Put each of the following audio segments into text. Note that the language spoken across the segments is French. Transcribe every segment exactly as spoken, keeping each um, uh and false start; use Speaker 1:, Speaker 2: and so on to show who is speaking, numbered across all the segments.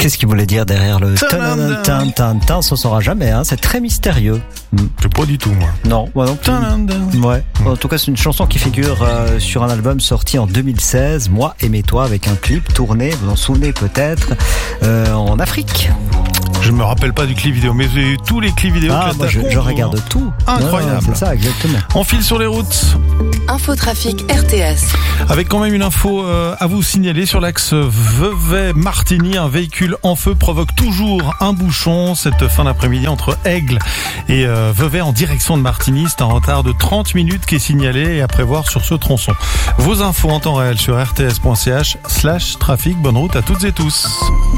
Speaker 1: Qu'est-ce qu'il voulait dire derrière le tin tin tin tin? On s'en saura jamais, hein. C'est très mystérieux.
Speaker 2: Je sais pas du tout, moi.
Speaker 1: Non, moi non plus. Ouais. En tout cas, c'est une chanson qui figure euh, sur un album sorti en deux mille seize, Moi Aimais Toi, avec un clip tourné, vous en souvenez peut-être, euh, en Afrique.
Speaker 2: Je me rappelle pas du clip vidéo, mais j'ai eu tous les clips vidéo.
Speaker 1: Ah, moi je, je regarde tout.
Speaker 2: Incroyable.
Speaker 1: Ouais, c'est ça, exactement.
Speaker 2: On file sur les routes.
Speaker 3: Infotrafic R T S.
Speaker 2: Avec quand même une info euh, à vous signaler sur l'axe Vevey-Martigny. Un véhicule en feu provoque toujours un bouchon cette fin d'après-midi entre Aigle et euh, Vevey en direction de Martigny. C'est un retard de trente minutes qui est signalé et à prévoir sur ce tronçon. Vos infos en temps réel sur rts.ch slash trafic. Bonne route à toutes et tous.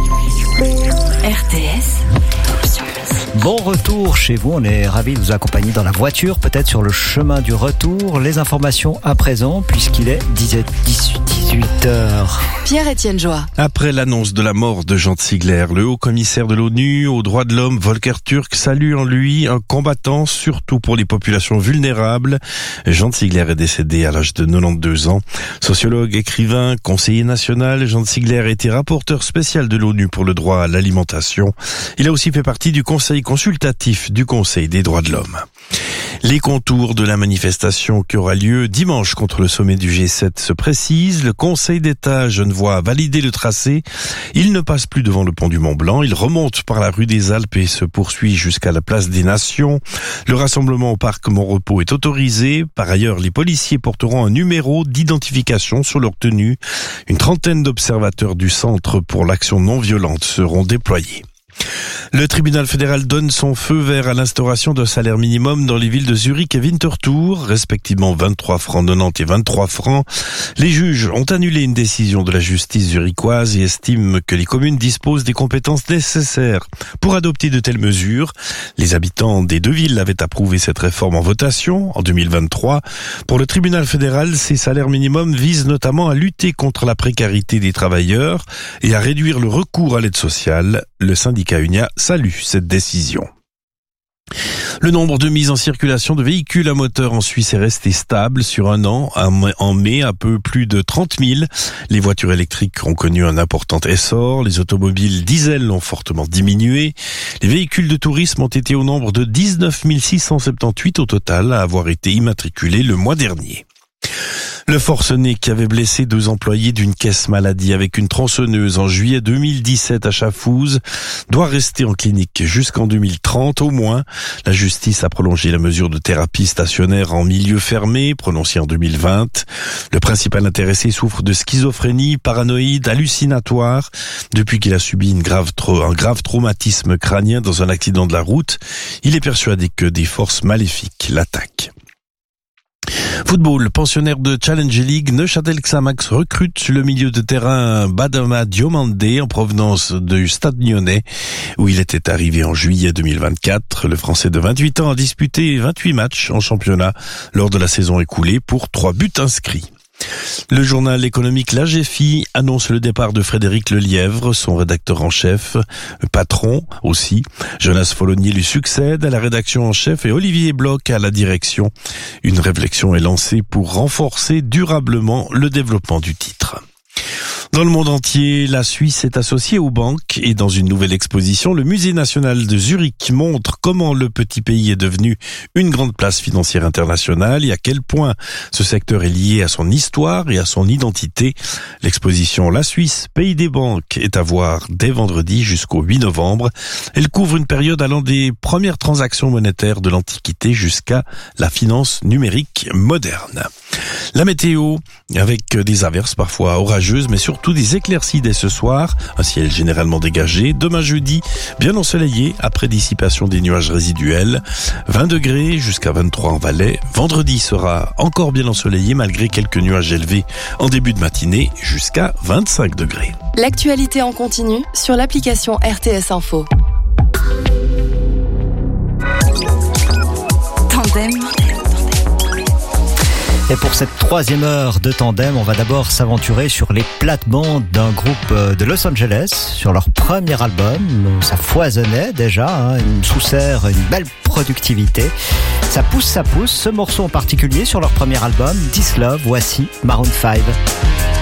Speaker 3: R T S.
Speaker 1: Bon retour chez vous, on est ravis de vous accompagner dans la voiture, peut-être sur le chemin du retour. Les informations à présent, puisqu'il est dix-huit heures.
Speaker 3: Pierre-Étienne Joie.
Speaker 4: Après l'annonce de la mort de Jean Ziegler, le haut-commissaire de l'ONU aux droits de l'homme, Volker Turk, salue en lui un combattant, surtout pour les populations vulnérables. Jean Ziegler est décédé à l'âge de quatre-vingt-douze ans. Sociologue, écrivain, conseiller national, Jean Ziegler a été rapporteur spécial de l'ONU pour le droit à l'alimentation. Il a aussi fait partie du conseil consultatif du Conseil des droits de l'homme. Les contours de la manifestation qui aura lieu dimanche contre le sommet du G sept se précisent. Le Conseil d'État genevois a validé le tracé. Il ne passe plus devant le pont du Mont-Blanc. Il remonte par la rue des Alpes et se poursuit jusqu'à la place des Nations. Le rassemblement au parc Mont-Repos est autorisé. Par ailleurs, les policiers porteront un numéro d'identification sur leur tenue. Une trentaine d'observateurs du Centre pour l'action non violente seront déployés. Le tribunal fédéral donne son feu vert à l'instauration d'un salaire minimum dans les villes de Zurich et Winterthur, respectivement vingt-trois francs quatre-vingt-dix et vingt-trois francs. Les juges ont annulé une décision de la justice zurichoise et estiment que les communes disposent des compétences nécessaires pour adopter de telles mesures. Les habitants des deux villes avaient approuvé cette réforme en votation en deux mille vingt-trois. Pour le tribunal fédéral, ces salaires minimums visent notamment à lutter contre la précarité des travailleurs et à réduire le recours à l'aide sociale. Le syndicat Unia salue cette décision. Le nombre de mises en circulation de véhicules à moteur en Suisse est resté stable sur un an. En mai, un peu plus de trente mille. Les voitures électriques ont connu un important essor. Les automobiles diesel ont fortement diminué. Les véhicules de tourisme ont été au nombre de dix-neuf mille six cent soixante-dix-huit au total à avoir été immatriculés le mois dernier. Le forcené qui avait blessé deux employés d'une caisse maladie avec une tronçonneuse en juillet deux mille dix-sept à Chafouz doit rester en clinique jusqu'en deux mille trente au moins. La justice a prolongé la mesure de thérapie stationnaire en milieu fermé, prononcée en deux mille vingt. Le principal intéressé souffre de schizophrénie paranoïde hallucinatoire depuis qu'il a subi une grave tra- un grave traumatisme crânien dans un accident de la route. Il est persuadé que des forces maléfiques l'attaquent. Football, pensionnaire de Challenge League, Neuchâtel Xamax recrute le milieu de terrain Badama Diomandé en provenance du Stade Lyonnais où il était arrivé en juillet deux mille vingt-quatre. Le Français de vingt-huit ans a disputé vingt-huit matchs en championnat lors de la saison écoulée pour trois buts inscrits. Le journal économique La G F I annonce le départ de Frédéric Lelièvre, son rédacteur en chef, patron aussi. Jonas Follonier lui succède à la rédaction en chef et Olivier Bloch à la direction. Une réflexion est lancée pour renforcer durablement le développement du titre. Dans le monde entier, la Suisse est associée aux banques et dans une nouvelle exposition, le Musée national de Zurich montre comment le petit pays est devenu une grande place financière internationale et à quel point ce secteur est lié à son histoire et à son identité. L'exposition La Suisse, pays des banques, est à voir dès vendredi jusqu'au huit novembre. Elle couvre une période allant des premières transactions monétaires de l'Antiquité jusqu'à la finance numérique moderne. La météo, avec des averses parfois orageuses, mais surtout des éclaircies dès ce soir, un ciel généralement dégagé. Demain jeudi, bien ensoleillé, après dissipation des nuages résiduels, vingt degrés jusqu'à vingt-trois en Valais. Vendredi sera encore bien ensoleillé, malgré quelques nuages élevés en début de matinée, jusqu'à vingt-cinq degrés.
Speaker 3: L'actualité en continu sur l'application R T S Info. Tandem.
Speaker 1: Et pour cette troisième heure de Tandem, on va d'abord s'aventurer sur les plates-bandes d'un groupe de Los Angeles, sur leur premier album. Ça foisonnait déjà, hein, une sous-serre, une belle productivité. Ça pousse, ça pousse. Ce morceau en particulier sur leur premier album, This Love, voici Maroon five.